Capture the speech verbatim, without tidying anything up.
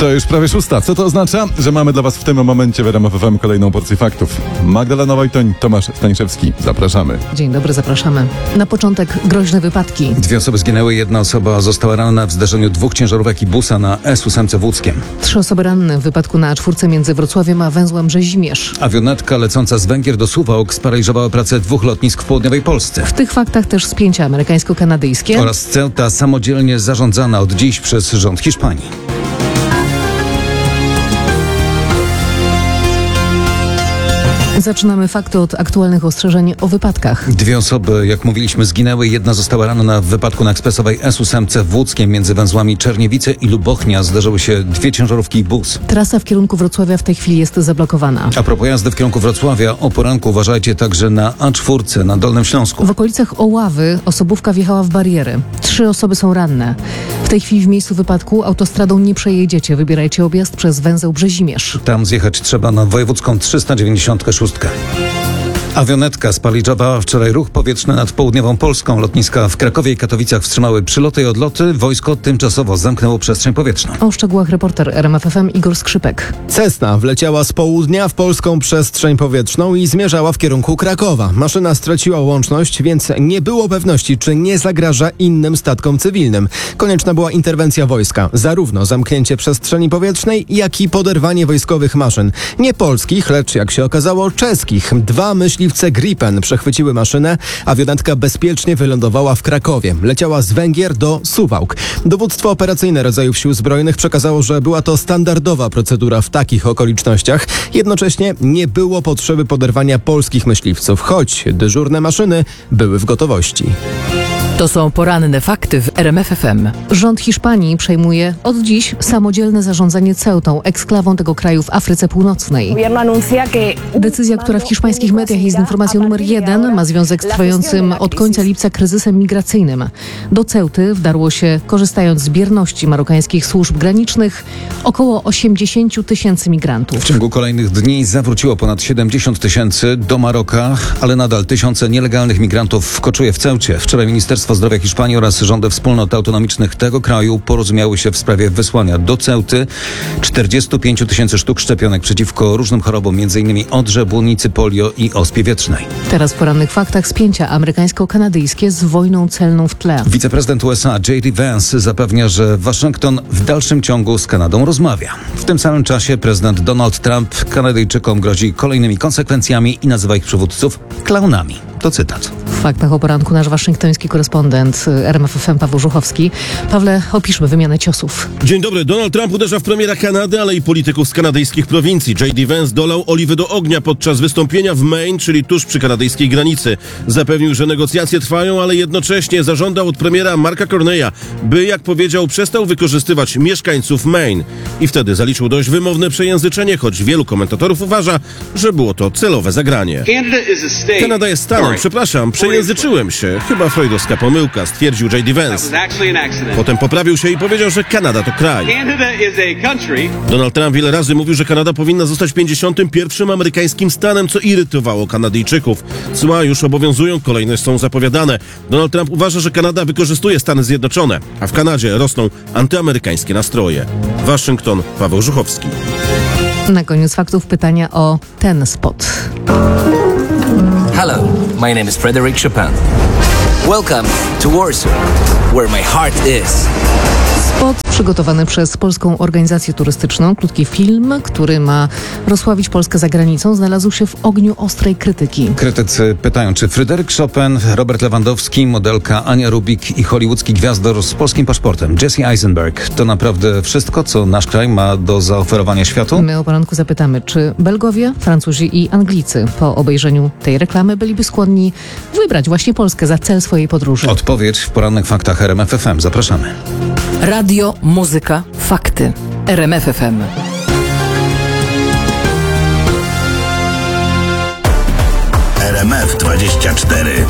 To już prawie szósta. Co to oznacza? Że mamy dla Was w tym momencie w R M F F M kolejną porcję faktów. Magdalena Wojtoń, Tomasz Staniszewski. Zapraszamy. Dzień dobry, zapraszamy. Na początek groźne wypadki. Dwie osoby zginęły, jedna osoba została ranna w zdarzeniu dwóch ciężarówek i busa na S ósem w Łódzkiem. Trzy osoby ranne w wypadku na A cztery między Wrocławiem a węzłem Brzezimierz. Awionetka lecąca z Węgier do Suwałk sparaliżowała pracę dwóch lotnisk w południowej Polsce. W tych faktach też spięcia amerykańsko-kanadyjskie Oraz Ceuta samodzielnie zarządzana od dziś przez rząd Hiszpanii. Zaczynamy fakty od aktualnych ostrzeżeń o wypadkach. Dwie osoby, jak mówiliśmy, zginęły. Jedna została ranna w wypadku na ekspresowej S ósem w Łódzkiem między węzłami Czerniewice i Lubochnia. Zdarzyły się dwie ciężarówki i bus. Trasa w kierunku Wrocławia w tej chwili jest zablokowana. A propos jazdy w kierunku Wrocławia, o poranku uważajcie także na A cztery na Dolnym Śląsku. W okolicach Oławy osobówka wjechała w bariery. Trzy osoby są ranne. W tej chwili w miejscu wypadku autostradą nie przejedziecie. Wybierajcie objazd przez węzeł Brzezimierz. Tam zjechać trzeba na wojewódzką trzysta dziewięćdziesiąt sześć. Awionetka sparaliżowała wczoraj ruch powietrzny nad południową Polską. Lotniska w Krakowie i Katowicach wstrzymały przyloty i odloty. Wojsko tymczasowo zamknęło przestrzeń powietrzną. O szczegółach reporter R M F F M Igor Skrzypek. Cessna wleciała z południa w polską przestrzeń powietrzną i zmierzała w kierunku Krakowa. Maszyna straciła łączność, więc nie było pewności, czy nie zagraża innym statkom cywilnym. Konieczna była interwencja wojska. Zarówno zamknięcie przestrzeni powietrznej, jak i poderwanie wojskowych maszyn. Nie polskich, lecz jak się okazało czeskich. Dwa myśli Myśliwce Gripen przechwyciły maszynę, awionetka bezpiecznie wylądowała w Krakowie. Leciała z Węgier do Suwałk. Dowództwo operacyjne rodzajów sił zbrojnych przekazało, że była to standardowa procedura w takich okolicznościach. Jednocześnie nie było potrzeby poderwania polskich myśliwców, choć dyżurne maszyny były w gotowości. To są poranne fakty w R M F F M. Rząd Hiszpanii przejmuje od dziś samodzielne zarządzanie Ceutą, eksklawą tego kraju w Afryce Północnej. Decyzja, która w hiszpańskich mediach jest informacją numer jeden, ma związek z trwającym od końca lipca kryzysem migracyjnym. Do Ceuty wdarło się, korzystając z bierności marokańskich służb granicznych, około osiemdziesiąt tysięcy migrantów. W ciągu kolejnych dni zawróciło ponad siedemdziesiąt tysięcy do Maroka, ale nadal tysiące nielegalnych migrantów wkoczuje w Ceucie. Wczoraj Ministerstwo Zdrowia Hiszpanii oraz rządy wspólnot autonomicznych tego kraju porozumiały się w sprawie wysłania do Ceuty czterdziestu pięciu tysięcy sztuk szczepionek przeciwko różnym chorobom, m.in. odrze, błonnicy, polio i ospie wietrznej. Teraz w porannych faktach spięcia amerykańsko-kanadyjskie z wojną celną w tle. Wiceprezydent U S A J D Vance zapewnia, że Waszyngton w dalszym ciągu z Kanadą rozmawia. W tym samym czasie prezydent Donald Trump Kanadyjczykom grozi kolejnymi konsekwencjami i nazywa ich przywódców klaunami. To cytat. W faktach o poranku nasz waszyngtoński korespondent R M F F M Paweł Żuchowski. Pawle, opiszmy wymianę ciosów. Dzień dobry. Donald Trump uderza w premiera Kanady, ale i polityków z kanadyjskich prowincji. J D Vance dolał oliwy do ognia podczas wystąpienia w Maine, czyli tuż przy kanadyjskiej granicy. Zapewnił, że negocjacje trwają, ale jednocześnie zażądał od premiera Marka Carneya, by, jak powiedział, przestał wykorzystywać mieszkańców Maine. I wtedy zaliczył dość wymowne przejęzyczenie, choć wielu komentatorów uważa, że było to celowe zagranie. Kanada jest stanem. Przepraszam, przejęzyczyłem się. Chyba freudowska pomyłka, stwierdził J D Vance. Potem poprawił się i powiedział, że Kanada to kraj. Donald Trump wiele razy mówił, że Kanada powinna zostać pięćdziesiątym pierwszym amerykańskim stanem, co irytowało Kanadyjczyków. Cła już obowiązują, kolejne są zapowiadane. Donald Trump uważa, że Kanada wykorzystuje Stany Zjednoczone, a w Kanadzie rosną antyamerykańskie nastroje. Waszyngton, Paweł Żuchowski. Na koniec faktów pytania o ten spot. Hello, my name is Frédéric Chopin. Welcome to Warsaw, where my heart is. Spot przygotowany przez Polską Organizację Turystyczną, krótki film, który ma rozsławić Polskę za granicą, znalazł się w ogniu ostrej krytyki. Krytycy pytają, czy Fryderyk Chopin, Robert Lewandowski, modelka Ania Rubik i hollywoodzki gwiazdor z polskim paszportem Jesse Eisenberg to naprawdę wszystko, co nasz kraj ma do zaoferowania światu? My o poranku zapytamy, czy Belgowie, Francuzi i Anglicy po obejrzeniu tej reklamy byliby skłonni wybrać właśnie Polskę za cel swojej podróży? Odpowiedź w porannych faktach R M F F M. Zapraszamy. Radio, muzyka, fakty. R M F F M. R M F dwadzieścia cztery.